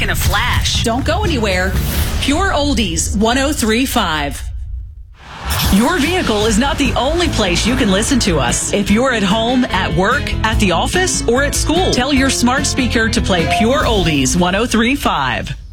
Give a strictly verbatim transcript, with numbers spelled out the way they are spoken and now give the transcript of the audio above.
in a flash. Don't go anywhere. Pure Oldies one oh three point five. Your vehicle is not the only place you can listen to us. If you're at home, at work, at the office, or at school, tell your smart speaker to play Pure Oldies one oh three point five.